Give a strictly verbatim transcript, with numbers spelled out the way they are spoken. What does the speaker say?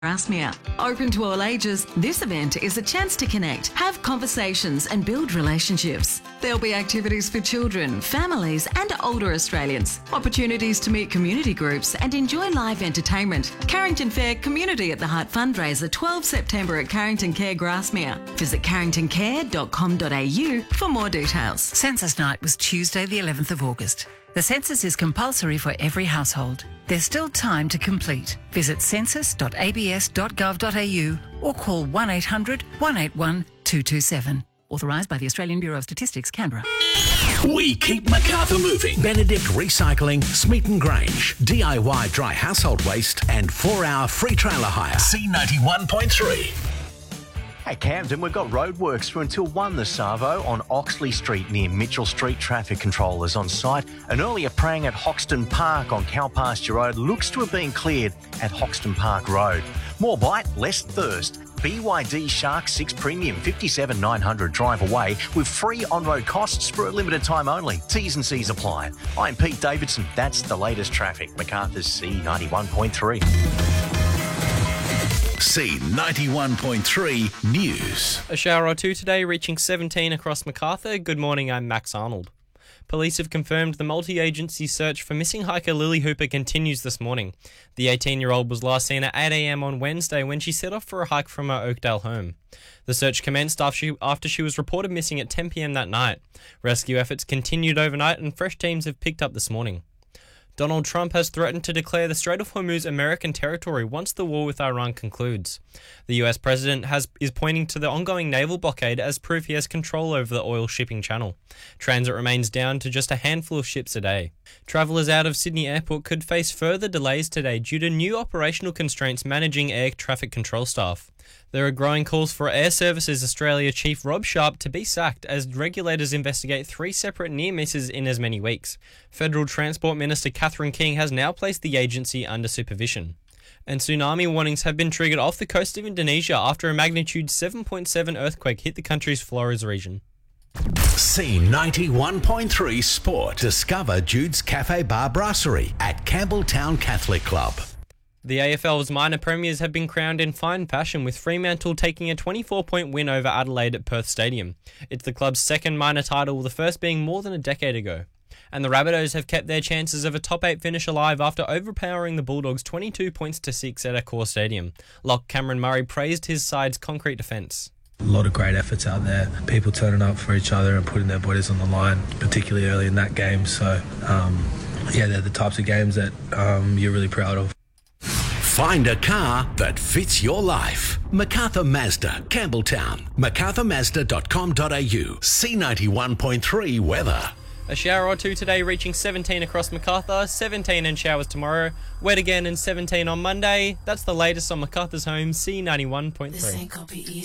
Grasmere. Open to all ages, this event is a chance to connect, have conversations and build relationships. There'll be activities for children, families and older Australians, opportunities to meet community groups and enjoy live entertainment. Carrington Fair Community at the Heart fundraiser, the twelfth of September at Carrington Care Grasmere. Visit carrington care dot com dot a u for more details. Census night was Tuesday the eleventh of August. The census is compulsory for every household. There's still time to complete. Visit census dot a b s dot gov dot a u or call one eight hundred, one eight one, two two seven. Authorised by the Australian Bureau of Statistics, Canberra. We keep Macarthur moving. Benedict Recycling, Smeaton Grange, D I Y dry household waste and four hour free trailer hire. C ninety-one point three. At Camden, we've got roadworks through until one this Savo on Oxley Street near Mitchell Street. Traffic controllers on site. An earlier prang at Hoxton Park on Cowpasture Road looks to have been cleared at Hoxton Park Road. More bite, less thirst. B Y D Shark six Premium fifty-seven nine hundred drive away with free on-road costs for a limited time only. T's and C's apply. I'm Pete Davidson. That's the latest traffic. Macarthur's C ninety-one point three. C ninety-one point three News. A shower or two today, reaching seventeen across Macarthur. Good morning, I'm Max Arnold. Police have confirmed the multi-agency search for missing hiker Lily Hooper continues this morning. The eighteen-year-old was last seen at eight a m on Wednesday when she set off for a hike from her Oakdale home. The search commenced after she, after she was reported missing at ten p m that night. Rescue efforts continued overnight and fresh teams have picked up this morning. Donald Trump has threatened to declare the Strait of Hormuz American territory once the war with Iran concludes. The U S president has is pointing to the ongoing naval blockade as proof he has control over the oil shipping channel. Transit remains down to just a handful of ships a day. Travellers out of Sydney Airport could face further delays today due to new operational constraints managing air traffic control staff. There are growing calls for Air Services Australia Chief Rob Sharp to be sacked as regulators investigate three separate near misses in as many weeks. Federal Transport Minister Catherine King has now placed the agency under supervision. And tsunami warnings have been triggered off the coast of Indonesia after a magnitude seven point seven earthquake hit the country's Flores region. C ninety-one point three Sport. Discover Jude's Cafe Bar Brasserie at Campbelltown Catholic Club. The A F L's minor premiers have been crowned in fine fashion, with Fremantle taking a twenty-four point win over Adelaide at Perth Stadium. It's the club's second minor title, the first being more than a decade ago. And the Rabbitohs have kept their chances of a top eight finish alive after overpowering the Bulldogs twenty-two points to six at Accor Stadium. Lock Cameron Murray praised his side's concrete defence. A lot of great efforts out there, people turning up for each other and putting their bodies on the line, particularly early in that game. So, um, yeah, they're the types of games that um, you're really proud of. Find a car that fits your life. MacArthur Mazda, Campbelltown. macarthur mazda dot com dot a u. C ninety-one point three weather. A shower or two today, reaching seventeen across Macarthur, seventeen and showers tomorrow, wet again and seventeen on Monday. That's the latest on Macarthur's home, C ninety-one point three.